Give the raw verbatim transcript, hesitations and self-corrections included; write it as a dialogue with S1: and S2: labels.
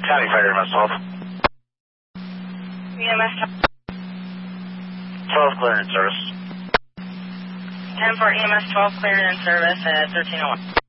S1: County Fire E M S twelve.
S2: E M S
S1: twelve clearing service.
S2: ten for E M S twelve clearing in service at thirteen oh one.